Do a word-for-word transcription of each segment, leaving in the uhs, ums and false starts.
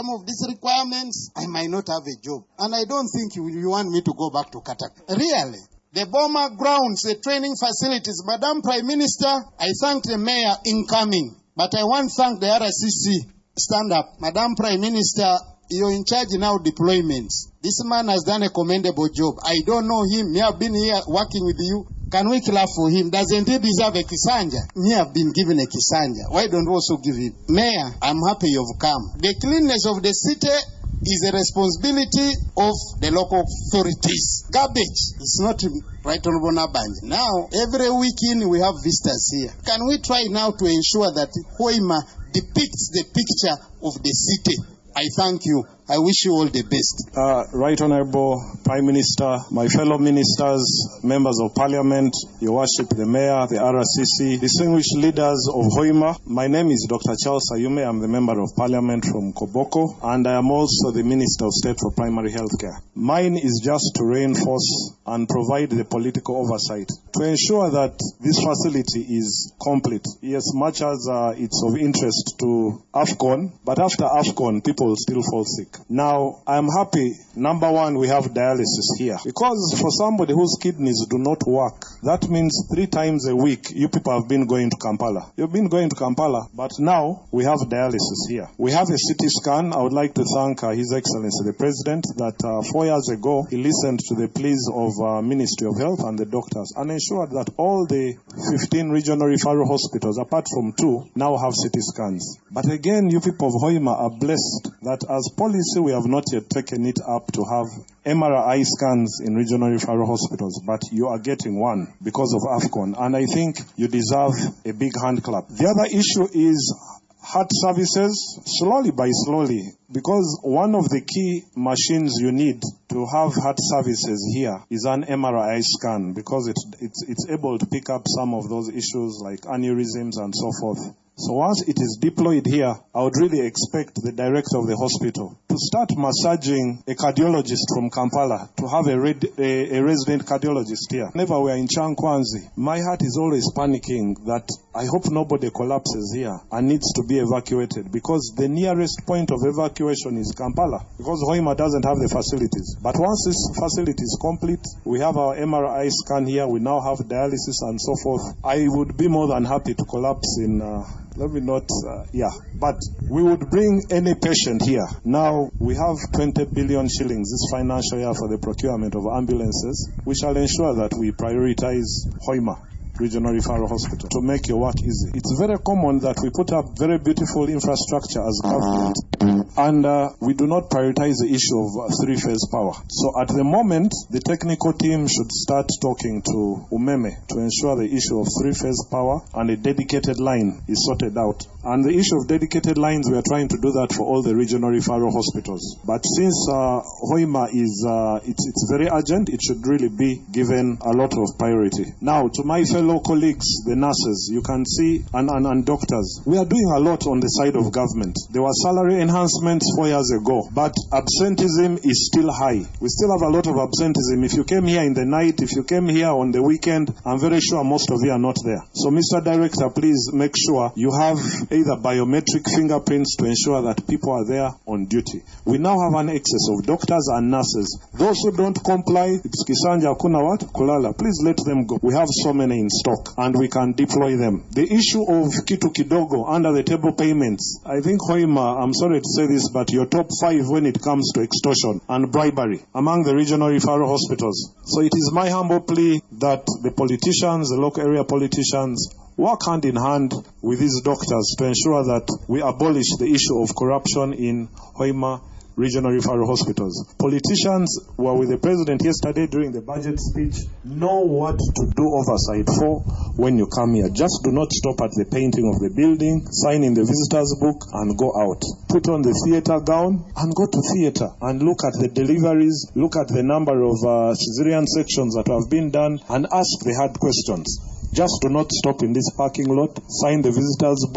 Some of these requirements, I might not have a job. And I don't think you, you want me to go back to Katak. Really. The Boma grounds, the training facilities. Madam Prime Minister, I thank the mayor incoming. But I want to thank the R C C. Stand up. Madam Prime Minister, you're in charge now of deployments. This man has done a commendable job. I don't know him. Me have been here working with you. Can we clap for him? Doesn't he deserve a Kisanja? Me have been given a Kisanja. Why don't we also give him? Mayor, I'm happy you've come. The cleanness of the city is a responsibility of the local authorities. Garbage is not right on Bonaband. Now, every weekend we have visitors here. Can we try now to ensure that Hoima depicts the picture of the city? I thank you. I wish you all the best. Uh, Right Honorable Prime Minister, my fellow ministers, members of Parliament, Your Worship, the Mayor, the R C C, distinguished leaders of Hoima, my name is Doctor Charles Ayume. I'm the Member of Parliament from Koboko, and I am also the Minister of State for Primary Health Care. Mine is just to reinforce and provide the political oversight to ensure that this facility is complete. Yes, much as uh, it's of interest to AFCON, but after AFCON, people still fall sick. Now, I'm happy, number one, we have dialysis here. Because for somebody whose kidneys do not work, that means three times a week, you people have been going to Kampala. You've been going to Kampala, but now we have dialysis here. We have a C T scan. I would like to thank uh, His Excellency, the President, that uh, four years ago, he listened to the pleas of uh, Ministry of Health and the doctors and ensured that all the fifteen regional referral hospitals, apart from two, now have C T scans. But again, you people of Hoima are blessed that as policy, we have not yet taken it up to have M R I scans in regional referral hospitals, but you are getting one because of AFCON, and I think you deserve a big hand clap. The other issue is heart services, slowly by slowly, because one of the key machines you need to have heart services here is an M R I scan, because it, it's, it's able to pick up some of those issues like aneurysms and so forth. So once it is deployed here, I would really expect the director of the hospital to start massaging a cardiologist from Kampala, to have a, red, a, a resident cardiologist here. Whenever we are in Chankwanzi, my heart is always panicking that I hope nobody collapses here and needs to be evacuated, because the nearest point of evacuation is Kampala, because Hoima doesn't have the facilities. But once this facility is complete, we have our M R I scan here, we now have dialysis and so forth. I would be more than happy to collapse in... Uh, Let me not, uh, yeah, but we would bring any patient here. Now, we have twenty billion shillings this financial year for the procurement of ambulances. We shall ensure that we prioritize Hoima Regional Referral Hospital to make your work easy. It's very common that we put up very beautiful infrastructure as government, and uh, we do not prioritize the issue of uh, three-phase power. So at the moment, the technical team should start talking to Umeme to ensure the issue of three-phase power and a dedicated line is sorted out. And the issue of dedicated lines, we are trying to do that for all the regional referral hospitals. But since uh, Hoima is, uh, it's, it's very urgent, it should really be given a lot of priority. Now, to my fellow colleagues, the nurses, you can see, and, and, and doctors, we are doing a lot on the side of government. There were salary enhancements four years ago, but absenteeism is still high. We still have a lot of absenteeism. If you came here in the night, if you came here on the weekend, I'm very sure most of you are not there. So, Mister Director, please make sure you have either biometric fingerprints to ensure that people are there on duty. We now have an excess of doctors and nurses. Those who don't comply, it's Kisanja Kuna what? Kulala. Please let them go. We have so many in stock and we can deploy them. The issue of Kitu Kidogo, under the table payments, I think Hoima, I'm sorry to say this, but you're top five when it comes to extortion and bribery among the regional referral hospitals. So it is my humble plea that the politicians, the local area politicians, work hand in hand with these doctors to ensure that we abolish the issue of corruption in Hoima regional referral hospitals. Politicians were with the president yesterday during the budget speech. Know what to do oversight for when you come here. Just do not stop at the painting of the building, sign in the visitor's book and go out. Put on the theater gown and go to theater and look at the deliveries, look at the number of uh, cesarean sections that have been done and ask the hard questions. Just do not stop in this parking lot, sign the visitor's book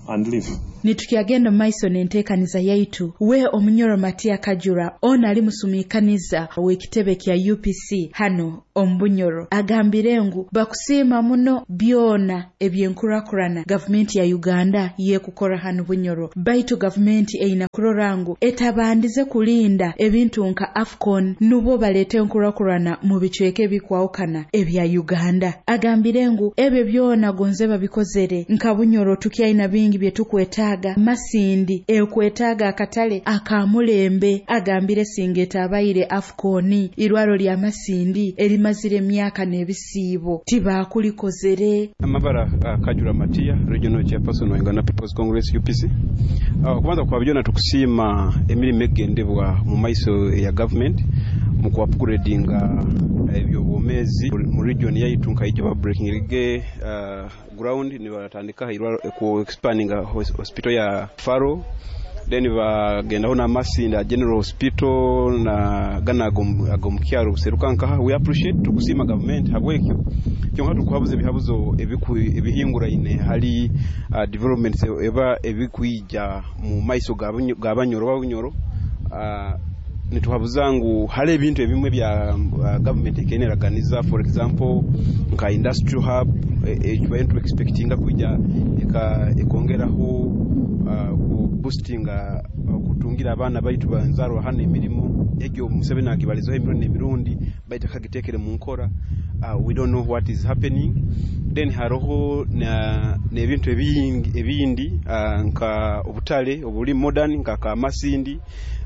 and live. Nitukiagenda maiso n'enteekaniza yaitu we omunyoro Matia Kajura ono ali musumikaniza w'ekitebe kya U P C hano ombunyoro agambire ngu bakusiima muno byona ebyenkurakurana gavumenti ya Uganda yekukora hano bunyoro baitu gavumenti eina kurorangu etabandize kulinda ebintu nka AFCON nubo balete enkurakurana mu bicweke bikwawukana ebya Uganda agambire ngu ebyo byona gonze babikozere nka bunyoro tukiaina bingi bye tukwetaaga masindi ekwetaaga akatale akamulembe agambire singeta abaire AFCON irwaro lya masindi elimazire myaka nebisibo tibakulikozere. Amabara uh, Kajura Matia Regional Chairperson wa Uganda People's Congress U P C. Uh, kubanza kwa byona tukusima emirimu egendebwa mu maiso ya government mu ku-upgradinga ebyo bomezi mu region yaitu nkaije ba breaking rege uh, ground ni batandika ku expanding hospital ya Faro, then bagenda ho na Masinda General Hospital na gana agomkyaro serukanka. We appreciate tukusima government habwekyo kyonka tukwabuze bihabuzo ebihingura ine hali uh, development eba ebikuija mu maiso gabanyoro babunyoro uh, nituhabuzangu hale ebintu ebimwe bya uh, government ekeneraganiza, for example nka industrial hub ekibayentu e, expectinga kuja eka ekongeraho uh, ku boosting uh, kutungira abana baitu banzaro hane emirimo egyo Museveni akibalizo emirindo emirundi baita kagitekere mu nkora. Uh, we don't know what is happening. Then haroho na nebintu ebindi ebindi uh, nka obutale obuli modern nka ka masindi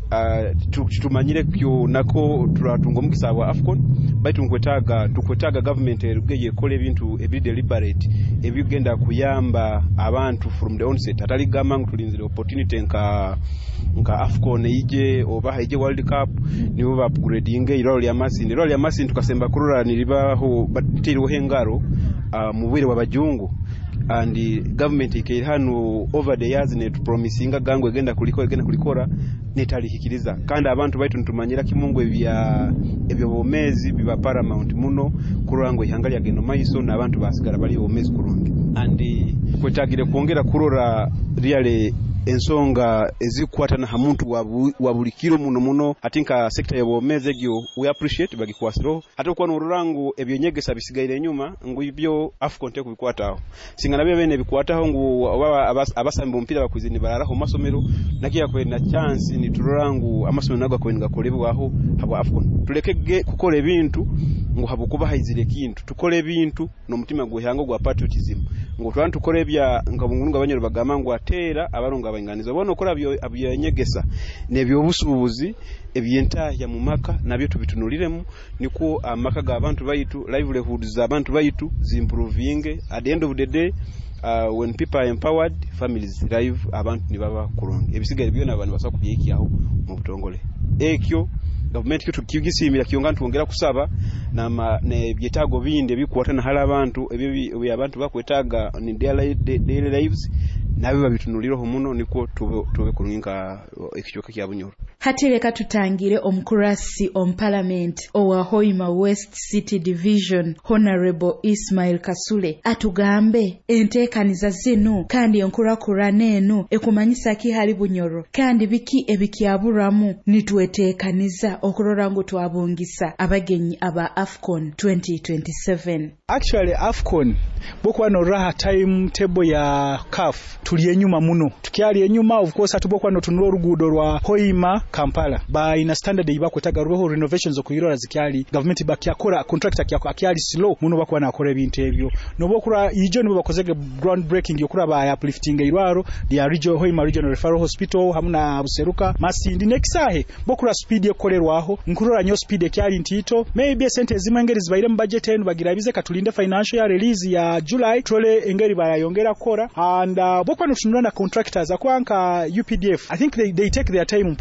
uh, tumanyire kyo nako turatunga mukisa wa AFCON baitu nkwetaga tukwetaga government erugeye kole ebintu ebi deliberate ebigenda kuyamba abantu from the onset atali gamangu tulinzire opportunity nka nka AFCON ije oba ije World Cup nibo ba upgrading iralo lya masindi iralo lya masindi tukasemba kurura nilibaho batiriho hengaro uh, mubwire wabajungu and the government ikehanu over the years ne promisinga gangu egenda kuliko egenda kulikora netalihikiriza kandi abantu baitu ntumanyira kimungu ebya ebyo bomezi biba paramount muno kurango ihangali ageno maiso na abantu basigara bali bomezi kurungi and kwetagire kuongera kurora really ensonga ezikwatana ha muntu wabulikiro muno muno atinka sector ya bomeze gyo we appreciate bagikwasiro hata kwa norangu ebyonyegesa bisigaire nyuma ngo ibyo AFCON te kubikwataho singana bye bene bikwataho ngo abasambo mpira bakuzini bararaho masomero nakiya kwe na chance ni turangu amasomero nagwa kwenga kolebwaho habo AFCON tulekege kukora ebintu ngo habukuba haizire kintu tukole ebintu no mutima guhango gwa patriotism ngo twantu tukore bya ngabungunga abanyoro bagamangu atera abarunga abanganizo bono kora byo abyanyegesa nebyo busubuzi ebyenta ya mumaka nabyo tubitunuliremu niko amaka ga abantu baitu livelihood za abantu baitu zimproving at the end of the day. Uh, when people are empowered, families thrive, abantu nibaba kurungi ebisigaye byona abantu basaba kubyeki aho mu butongole ekyo government kitu kigisimira kiyonga tuongera kusaba na ma, ne byetago binde bikwatana hala abantu ebyo abantu bakwetaga ni daily, daily lives nabe babitunuliro muno niko tube tube kurunga ekichoka kya bunyoro. Hatileka tutangire omukurasi om parliament owa Hoima West City Division Honorable Ismail Kasule atugambe enteekaniza zino kandi enkurakurana eno ekumanyisa ki hali bunyoro kandi biki ebikyaburamu nitweteekaniza okurora ngo twabungisa abagenyi aba AFCON twenty twenty-seven. Actually AFCON bokwa no raha time table ya C A F tuli enyuma muno tukyali enyuma of course atubokwa no tunuro rugudo rwa Hoima Kampala ba ina standard ibakwetaga ruho renovations okuyirora zikyali government bakyakora contractor kyako akyali slow muno bakwa nakora ebintu ebyo no bokura ijo nibo bakozege ground breaking yokura ba uplifting irwaro ya region Hoima Regional Referral Hospital hamuna buseruka masindi nexahe bokura speed yokolerwaho nkurora nyo speed ekyali ntito maybe sente zimangeri zibaire mu budget enu bagirabize katulinde financial year release ya July trole engeri bayayongera kora and uh, bokwa no tununa contractors akwanka U P D F I think they they take their time on projects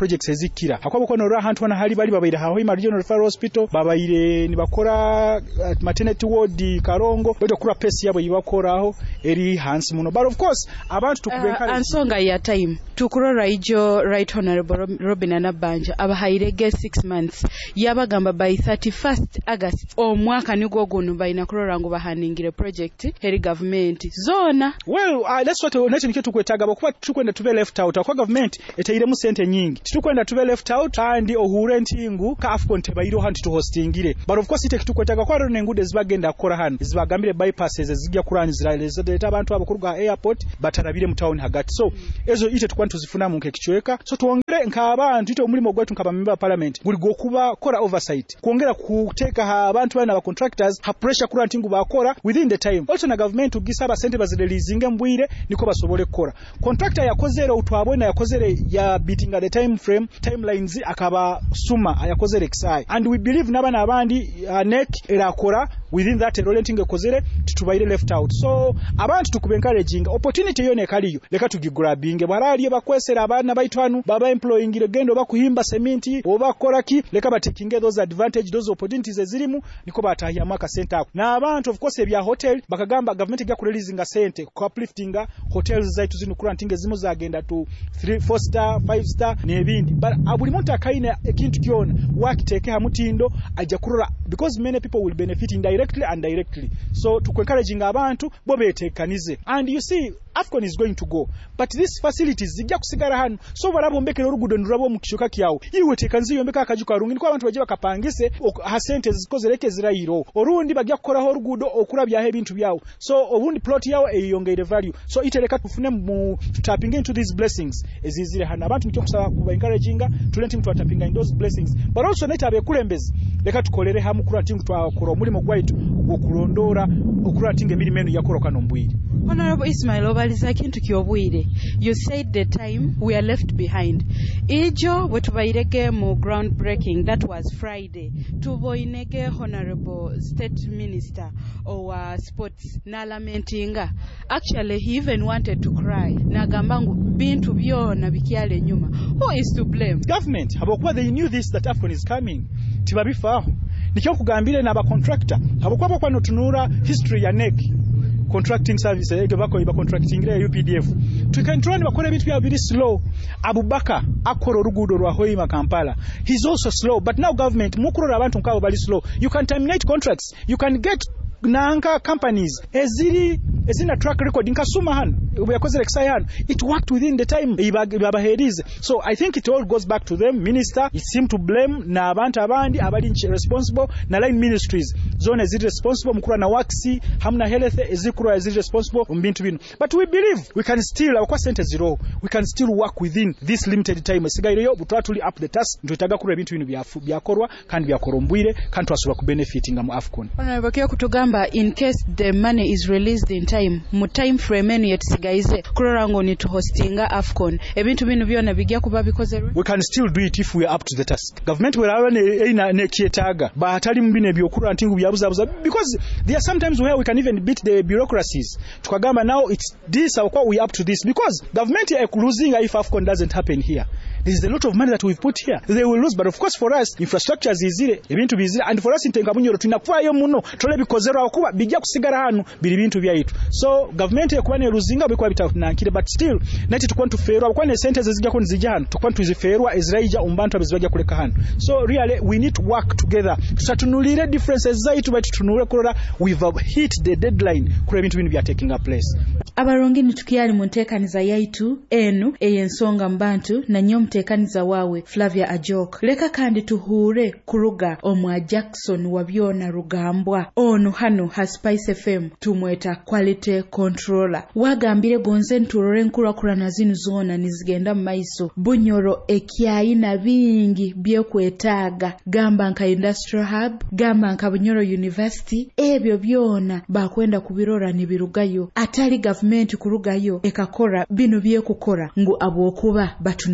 bazikira hakwabo kono ra hantu wana hali bali babaire haho ima regional referral hospital babaire ni bakora uh, maternity ward Karongo bado kura pesi yabo yibakoraho eri hansi muno but of course abantu tukubenka uh, ansonga ya time tukurora ijo right honorable Robin Anabanja abahairege six months yabagamba by thirty-first August omwaka nigwo guno baina kurora ngo bahaningire project heri government zona well uh, that's what necho nikyo tukwetaga bakuba tukwenda tube left out akwa government etayire mu sente nyingi tukwenda tube left out andi ohure ntingu ka Afcon tebayiro hantu to hostingire but of course ite tukwetaga kwa rone ngude zibagenda akora hano zibagambire bypasses zijja kurani Israel zedeta abantu abakuruga airport batarabire mu town hagati so ezo ite tukwantu zifuna mu nkekichweka so tuongere nk'abantu ite omulimo gwetu nkaba member parliament buli gokuba kora oversight kuongera kuteka abantu bana ba contractors ha pressure kura ntingu bakora within the time also na government ugisaba sente bazireleasinga mbwire niko basobole kora contractor yakozere utwabona yakozere ya beating at the time frame timelines akaba suma ayakozere kisai and we believe nabana abandi uh, neck erakora within that rolling ekozere tutubaire left out so abantu tukube encouraging opportunity yone kaliyo leka tugigrabinge barali bakwesera abana baitwanu baba employing gendo bakuhimba cement oba koraki leka batekinge those advantage those opportunities ezirimu niko batahya maka center na abantu of course ebya hotel bakagamba government ya kureleasinga sente ko upliftinga hotels zaitu zinu kurantinge zimu zagenda to three four star five star nebindi but abuli muntu akaina ekintu kyona wakiteke hamutindo ajja kurora because many people will benefit indirectly and directly so to encouraging abantu bobetekanize and you see Afcon is going to go but these facilities zijja kusigara hano so barabombekera orugudo ndurabo mu kishoka kyawo iwe tekanzi yombeka akajuka rungi niko abantu baje bakapangise ha sente zikozereke zirayiro orundi bagya kukoraho orugudo okurabya ebintu byawo so obundi plot yawo eyongere value so itereka tufune mu tapping into these blessings ezizire hano abantu nikyo kusaba kuba encouraging tulenti mtu atapinga in those blessings but also neta abekulembezi leka tukolere hamu kura tingu twakora omulimo gwaitu okulondora okura tinge mirimenu yakoroka nombwiri. Honorable Ismail obaliza kintu kyobwire you said the time we are left behind ijo wetubairege mu ground breaking that was Friday tuboinege Honorable State Minister or sports na lamentinga actually he even wanted to cry nagambangu bintu byona bikyale nyuma who is to blame government abokuba they knew this that Afcon is coming tibabifaho nikyo kugambire naba contractor abokuba kwa notunura history ya N E C contracting service ege bako iba contracting ya U P D F tukantroni bakore bitu bya biri slow Abubaka akoro orugudo rwa Hoima Kampala he's also slow but now government mukurora abantu nkabo bali slow you can terminate contracts you can get nanga companies eziri ezina track record nkasuma hano ubuyakozere kisayano it worked within the time ibabaherize so I think it all goes back to them minister it seem to blame na abantu abandi abali responsible na line ministries zone is responsible mukura na waxi hamna health ezikura is responsible umbintu bino but we believe we can still our center zero we can still work within this limited time sigairo butwatuli up the task ntutaga kura bintu bino bya byakorwa kandi byakorombwire kandi twasura ku benefiting mu Afcon honorable kutugamba in case the money is released in time mu time frame enu yetigaize kurora ngo ni to hostinga Afcon ebintu bino byona bijja kuba bikozerwe we can still do it if we are up to the task government will have ina ne kietaga ba hatali mbine byokura ntingu byabuzabuza because there are sometimes where we can even beat the bureaucracies tukagamba now it's this or we up to this because government is losing if Afcon doesn't happen here. There is a lot of money that we've put here. They will lose, but of course for us, infrastructure is easy, ebintu bizira, and for us in Tengabunyoro, tunakuwayo muno, tole bikozero akuba, bijja kusigara hanu, bili bintu byaitu. So, government ya kuwane luzinga, bikuwa bitanankire, but still, nati tukuwa ntuferwa, kuwane sentes ezija kuni zijahanu, tukuwa ntuziferwa, ezraija, umbantu abiziwaja kuleka hanu. So, really, we need to work together. Tusatunulire differences zaitu, baitu tunule kurora, we've hit the deadline, kure bintu binu bya taking a place. Abarongi nitukiyali muntekaniza yaitu, enu, eyensonga mbantu, na nyom tekaniza wawe Flavia Ajok leka kandi tuhure kuruga omwa Jackson wabyona rugambwa ono hano ha Spice F M tumweta quality controller wagambire gonze nturore nkura kurana zinu zona nizigenda maiso Bunyoro ekyaina bingi bye kwetaga gamba nka industrial hub gamba nka Bunyoro University ebyo byona bakwenda kubirora nibirugayo atali government kurugayo ekakora bino bye kukora ngu abokuba batunolire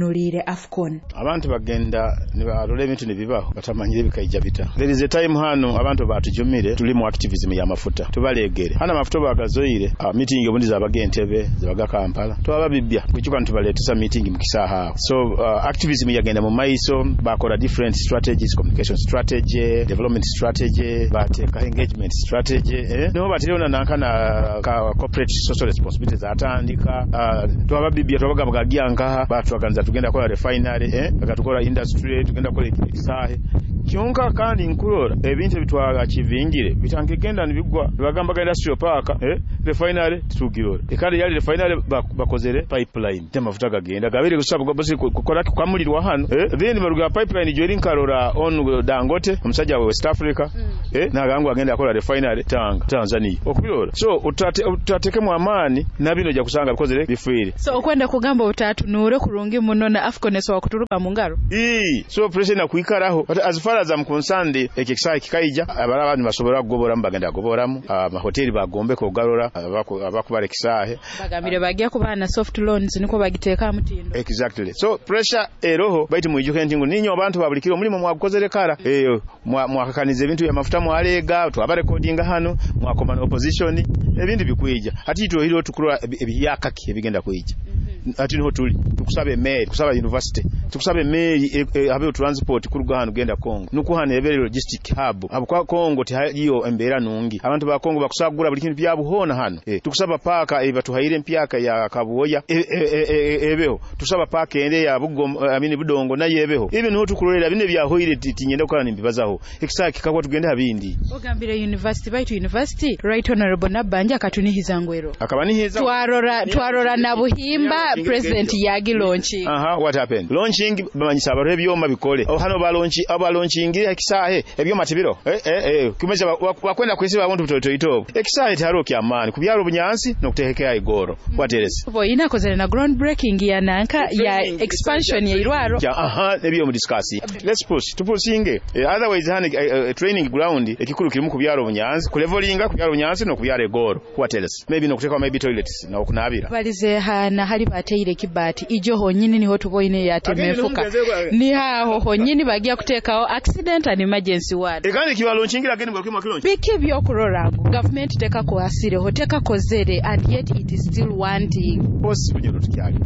AFCON. Abantu bagenda nibalole ebintu nibibaho batamanyire bikaija bita. There is a time hano abantu batujumire tuli mu activism ya mafuta. Tubalegere. Hana mafuta bagazoire uh, meeting obundi zabagentebe zabaga Kampala. Twababibya kuchuka ntubaletesa meeting mukisaha. So uh, activism yagenda mu maiso bakola different strategies, communication strategy, development strategy, bateka engagement strategy eh no batiriona nankana ka corporate social responsibilities atandika uh, twababibya twabagamba gyangaha batwaganza tugenda kola refinery eh bakatukola industry tugenda kola ikisahe kyonka kandi nkulora ebintu bitwaga kivingire bitangegenda nibigwa bagamba ga industrial park eh refinery tugirora ekali yali refinery bakozere pipeline temafuta gagenda gabiri kusaba basi kukola kwamulirwa hano eh then baruga pipeline jeri nkarora on Dangote omusajja wa West Africa mm. eh nagangu agenda akola refinery Tanga Tanzania okubirora so utate utateke mu amani nabino ja kusanga bikozere bifire so okwenda kugamba utatunure kurungi muno na AFCON so kuturuka mu ngaro ii so pressure na kuikaraho but as far as I'm concerned ekikisa kikaija abara abantu basobora kugobora mbagenda goboramu amahoteli bagombe ko garora abakubare kisahe bagamire bagiye kubana soft loans niko bagiteka mutindo exactly so pressure eroho baiti muijuke ntingo ninyo abantu babulikiro mulimo mwakozere kara eyo mwakakanize ebintu ya mafuta mu alega twaba recording hano mwakomana opposition ebindi bikwija ati to hilo tukura ebiyakaki ebigenda kwija ati niho tuli tukusabe mail kusaba university tukusabe mail e, e, abe transport kuruga hano genda Kongo nukuhana ebere logistic hub abukwa Kongo tiyo embera nungi abantu ba Kongo bakusagura buli kintu byabuhona hano e, tukusaba paka eba tuhayire mpyaka ya kabuoya e, e, e, e, ebeho tusaba paka ende ya bugo amini budongo na yebeho ibe niho tukulorera bine byahoyire tinyenda kukala nimbibazaho ekisaki kakwa tugende habindi ogambire university baitu university right honorable Nabanja katunihiza ngwero akabanihiza twarora twarora na buhimba president yagi launching aha what happened launching bamanyisa abaro ebyoma bikole oh hano ba launch aba launching ekisahe ebyoma tibiro eh eh eh kumeza bakwenda kwisiba abantu butoto itobo ekisahe taro kyamani kubyaro bunyansi nokutekekea igoro what else bo ina kozere na ground breaking ya nanka ya expansion ya irwaro aha ebyo mu discuss let's push to pushing otherwise hani training ground ekikuru kirimu kubyaro bunyansi ku levelinga kubyaro bunyansi no kubyaro igoro what else maybe nokuteka maybe toilets na okunabira balize hana hali bateire kibati ijo honyine niho tuboine yatemefuka ni haho honyine bagia kutekaho accident and emergency ward ekandi kiba launchingira geni bwa kima launch biki byo kurora government teka ko asire hoteka kozere and yet it is still wanting boss bunyoro tukyali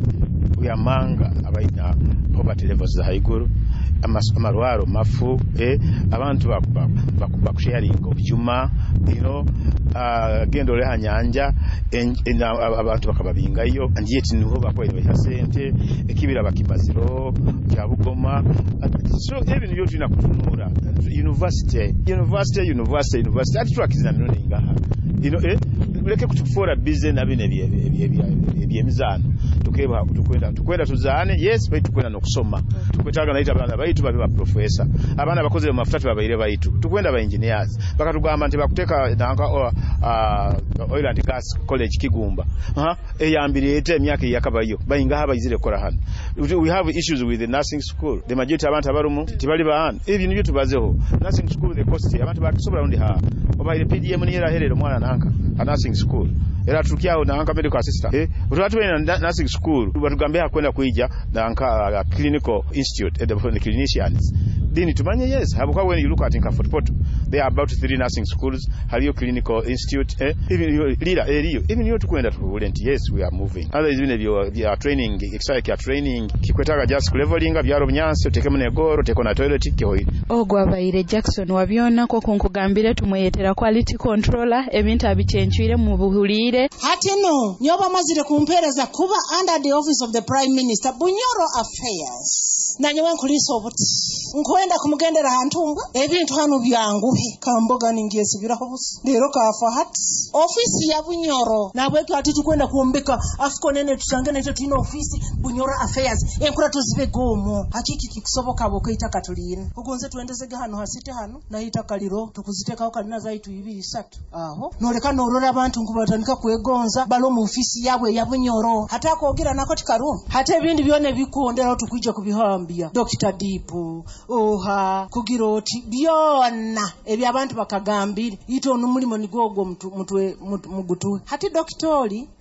uyamanga abaina poverty levels za haiguru amarwaro mafu eh abantu bakuba kusharing obyuma you know uh, gendo le hanyanja abantu bakababinga iyo and yet niho bakwere ya sente ekibira bakimaziro kyabugoma so even yo tuna kutunura university university university university atrakizina noninga you know eh leke kutukufora business nabine ebyemizano tukeba tukwenda tukwenda tuzane yes bait tukwenda nokusoma tukwetaga naita abana baitu babe ba professor abana bakoze mafuta babaire baitu tukwenda ba engineers bakatugamba nti bakuteka nanga uh, oil and gas college Kigumba aha eyambire ete emyaka yakabayo bayinga habayizire kora hano we have issues with the nursing school the majority abantu abarumu tibali bahano ibintu byo tubazeho nursing school the cost abantu bakisobora undi ha obaire P D M ni era herero mwana nanka a nursing school era tukiao na anka medical assistant eh utatu na nursing school batugambia kwenda kuija na anka uh, clinical institute at the clinicians dini tumanye yes habuka when you look at in Comfort there are about three nursing schools have your clinical institute eh even your leader eriyo even you tukwenda to volunteer yes we are moving other is even your training extra training kikwetaga just leveling byaro bunyansi uteke munegoro teko na toilet kihoyi ogwa baire Jackson wabyona ko kunkugambire tumwetera quality controller ebintu abichenchwire mu buhulire hati no nyoba mazire kumpereza kuba under the office of the prime minister Bunyoro affairs na nyowe nkuliso obuti nkwenda kumugendera hantunga ebintu hano byanguhe kamboga ningiye sibiraho busi lero kafa hati office ya Bunyoro nabwe twati tukwenda kuombeka AFCON nene tusange necho tino office Bunyoro affairs enkura tuzibe gomo hakiki kikusoboka boko itaka tulina kugonze tuendeze hano hasite hano na itakaliro tukuzitekaho kalina zaitu ibiri satu aho noleka norora abantu ngubatanika kwegonza balo mu office yabwe ya Bunyoro hata kogira nako tikaru hata ebindi byone bikondera tukujja kubihambia Doctor Dipo oha kugiroti byona ebi abantu bakagambira ito numulimo nigogwo mutwe mugutu hati doktori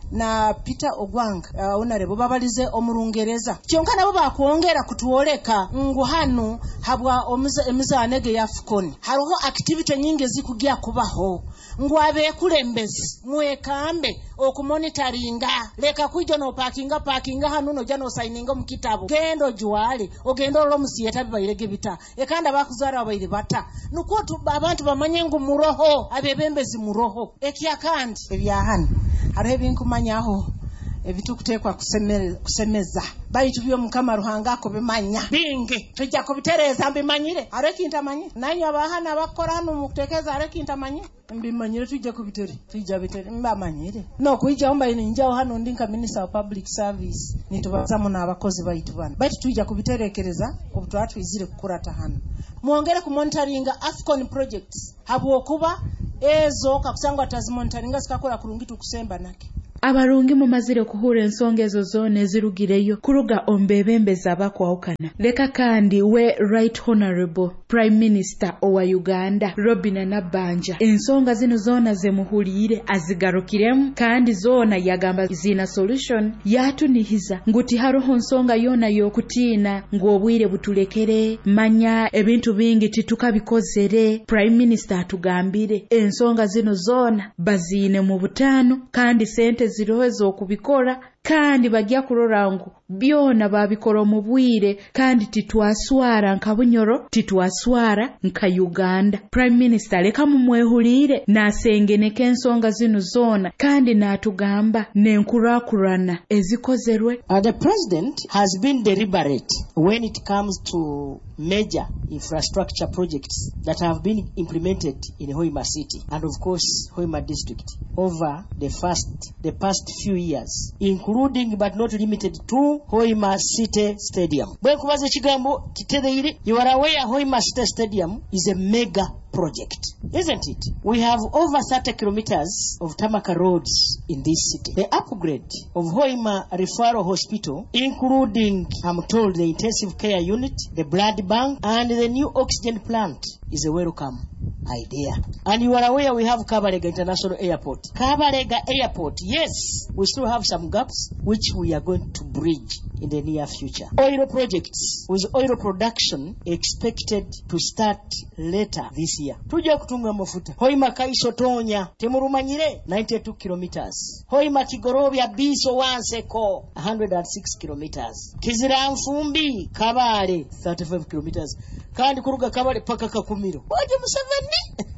na Peter Ogwang uh, honorable babalize omulungereza kyonka nabo bakwongera kutuoleka ngu hano habwa emizanege ya Afcon hariho activity nyingi zikugya kubaho ngu abekulembezi mwekambe okumonitoringa leka kuija no parkinga parkinga hano no jano signinga mu kitabo gendo jwale ogendo lo musiyeta bibayirege bita ekanda bakuzara abayire bata nuko abantu bamanye ngu muroho abebembezi muroho ekya kandi ebyahano hariho ebinkumanyaho ebitukutekwa kusemeza bayitu byo mukama ruhanga ko bimanya bingi tujja kubitereza mbimanyire areki ntamanye nanyo abahana bakora hano mukutekeza areki ntamanye mbimanyire tujja kubitere tujja bitere mbamanyire no kuija omba ninjao hano ndinka minister of public service nitubaza mu nabakozi bayitu bana bati tujja kubiterekereza obutwatu izire kukurata hano muongere ku monitoringa Afcon projects habwo kuba ezo kakusangwa tazimonitoringa sikakora kurungitu kusemba nake abarungi mu mazire kuhura ensonga ezo zone zirugireyo kuruga ombebembeza abakwawukana leka kandi we right honorable prime minister owa Uganda Robina Nabbanja ensonga zino zona zemuhulire azigarukiremu kandi zona yagamba zina solution yatunihiza nguti haroho nsonga yona yokutina ng'obwire butulekere manya ebintu bingi titukabikozere prime minister atugambire ensonga zino zona bazine mu butano kandi sente zirohezo okubikora kandi bajja kurora ngo byona babikora mu bwire kandi titwaswara nka Bunyoro titwaswara nka Uganda. Prime Minister leka mumwehulire nasengeneka ensonga zino zona kandi natugamba nenkurakurana ezikozerwe. Uh, the president has been deliberate when it comes to major infrastructure projects that have been implemented in Hoima City and of course Hoima District over the first the past few years, including but not limited to Hoima City Stadium. Bwekubaze kigambo kitereire, you are aware Hoima City Stadium is a mega project, isn't it? We have over thirty kilometers of Tamaka roads in this city. The upgrade of Hoima Referral Hospital, including, I'm told, the intensive care unit, the blood bank, and the new oxygen plant, is a welcome idea. And you are aware we have Kabalega International Airport. Kabalega Airport, yes, we still have some gaps which we are going to bridge in the near future. Oil projects, with oil production expected to start later this year. Tuja kutunga mafuta. Hoima Kaiso Tonya, Temurumanyire, ninety-two kilometers. Hoima Kigorobia Biso Wanseko, one hundred six kilometers. Kizira Mfumbi, Kabale, thirty-five kilometers. Kandi kuruga Kabale paka Kakumiro. Waje Museveni?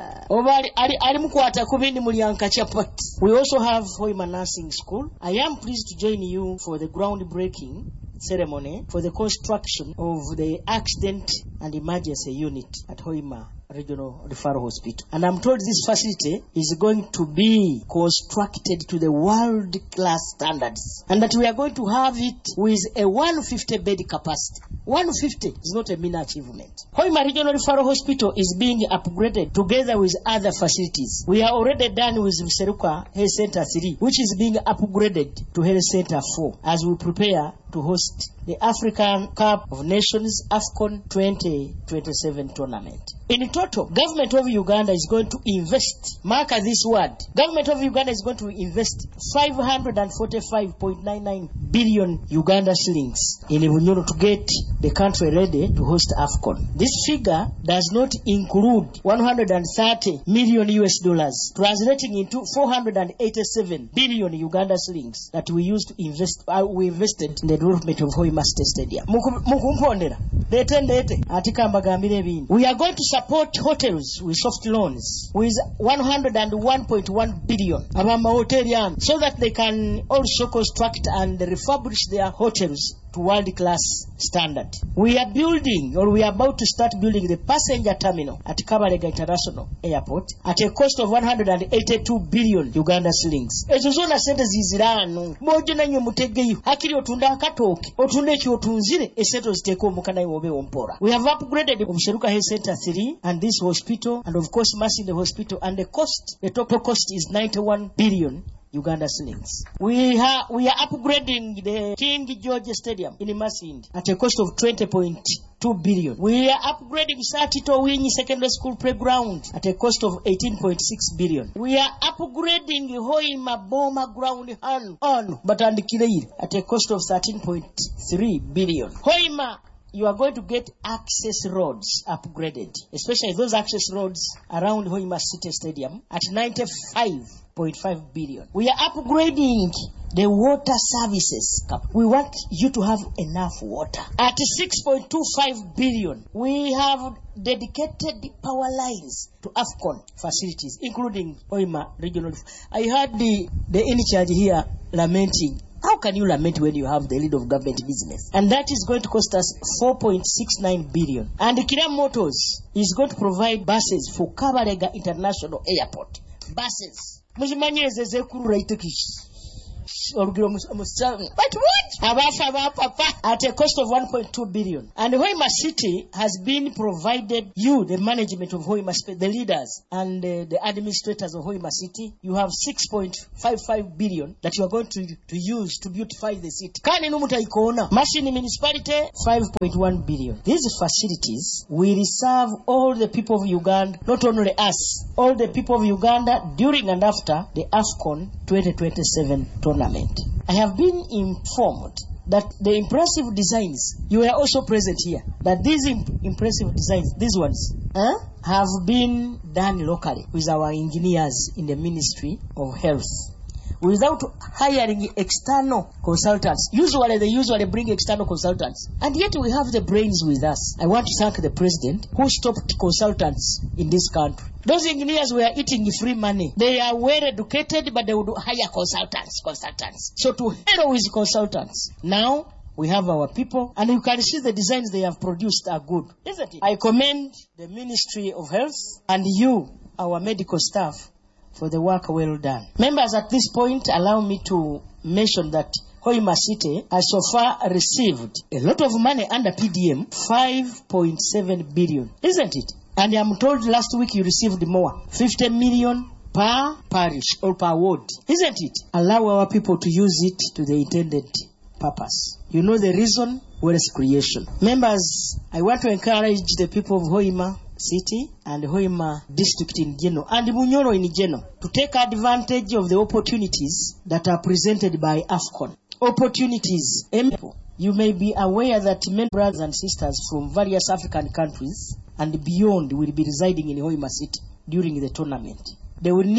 Obali ali ali mukwata kubindi mulyanka chapati. We also have Hoima Nursing School. I am pleased to join you for the groundbreaking ceremony for the construction of the accident and emergency unit at Hoima Regional Referral Hospital. And I'm told this facility is going to be constructed to the world-class standards and that we are going to have it with a one hundred fifty bed capacity. one hundred fifty is not a mean achievement. Hoima Regional Referral Hospital is being upgraded together with other facilities. We are already done with Seruka Health Center three, which is being upgraded to Health Center four as we prepare to host the African Cup of Nations AFCON twenty twenty-seven tournament. In total, government of Uganda is going to invest, mark this word, government of Uganda is going to invest five hundred forty-five point nine nine billion Uganda shillings in Bunyoro to get the country ready to host AFCON. This figure does not include one hundred thirty million U S dollars, translating into four hundred eighty-seven billion Uganda shillings that we used to invest, uh, we invested in the development of Hoima State Stadium. Mukumpondera, dete ndete, atika mbagambire bini. We are going to support hotels with soft loans with one hundred one point one billion abamba hotelian so that they can also construct and refurbish their hotels to world-class standard. We are building, or we are about to start building, the passenger terminal at Kabalega International Airport at a cost of one hundred eighty-two billion Uganda shillings. Ezo zona sente zizirano mojo nanyo mutegeyo akiri otunda akatoke otunde ekyo otunzire esente ziteko omukana yobe ompora. We have upgraded Omusheruka Health Center three and this hospital and of course Masinde Hospital, and the cost, the total cost is ninety-one billion Uganda shillings. We have we are upgrading the King George Stadium in Masinde at a cost of twenty point two billion. We are upgrading Satito Winyi Secondary School Playground at a cost of eighteen point six billion. We are upgrading Hoima Boma Ground on Batandikileir at a cost of thirteen point three billion. Hoima, you are going to get access roads upgraded, especially those access roads around Hoima City Stadium at ninety-five point five billion. We are upgrading the water services. We want you to have enough water at six point two five billion. We have dedicated power lines to AFCON facilities, including Hoima Regional. I heard the, the in charge here lamenting. How can you lament when you have the lead of government business? And that is going to cost us four point six nine billion. And Kira Motors is going to provide buses for Kabarega International Airport. Buses. But what? At a cost of one point two billion. And Hoima City has been provided you, the management of Hoima, the leaders and uh, the administrators of Hoima City. You have six point five five billion that you are going to, to use to beautify the city. Kani numuta ikona. Mashini municipality, five point one billion. These facilities will serve all the people of Uganda, not only us, all the people of Uganda during and after the AFCON twenty twenty-seven tournament. I have been informed that the impressive designs, you were also present here, that these imp- impressive designs, these ones, eh, have been done locally with our engineers in the Ministry of Health, without hiring external consultants. Usually they usually bring external consultants, and yet we have the brains with us. I want to thank the president who stopped consultants in this country. Those engineers were eating free money. They are well educated, but they would hire consultants, consultants. So to hell with consultants. Now we have our people, and you can see the designs they have produced are good, isn't it? I commend the Ministry of Health and you, our medical staff, for the work well done. Members, at this point, allow me to mention that Hoima City has so far received a lot of money under P D M, five point seven billion, isn't it? And I'm told last week you received more, fifty million per parish or per ward, isn't it? Allow our people to use it to the intended purpose. You know the reason? Wealth creation. Members, I want to encourage the people of Hoima City and Hoima District in general, and Bunyoro in general, to take advantage of the opportunities that are presented by AFCON. Opportunities. You may be aware that many brothers and sisters from various African countries and beyond will be residing in Hoima City during the tournament. They will need